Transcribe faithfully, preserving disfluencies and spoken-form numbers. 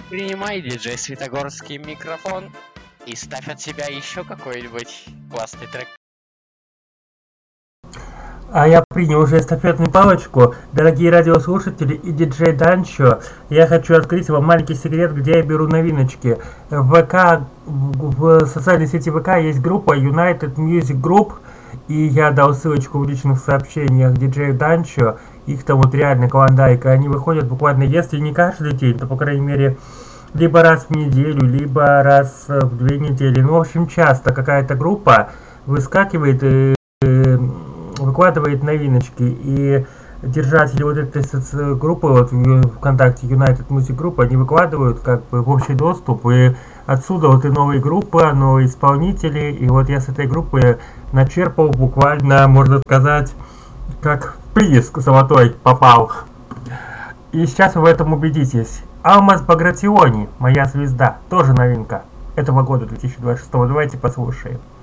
Принимай, диджей Светогорский, микрофон и ставь от себя еще какой-нибудь классный трек. А я принял уже эстафетную палочку. Дорогие радиослушатели и диджей Данчо, я хочу открыть вам маленький секрет, где я беру новиночки. В ВК, в социальной сети ВК есть группа United Music Group, и я дал ссылочку в личных сообщениях диджею Данчо. Их там вот реально клондайка. Они выходят буквально, если не каждый день, то по крайней мере либо раз в неделю, либо раз в две недели. Ну, в общем, часто какая-то группа выскакивает и выкладывает новиночки, и держатели вот этой группы, вот в ВКонтакте United Music Group, они выкладывают как бы в общий доступ, и отсюда вот и новые группы, новые исполнители, и вот я с этой группы начерпал буквально, можно сказать, как приз золотой попал. И сейчас вы в этом убедитесь. Алмаз Багратиони, моя звезда, тоже новинка этого года две тысячи двадцать шестого. Давайте послушаем.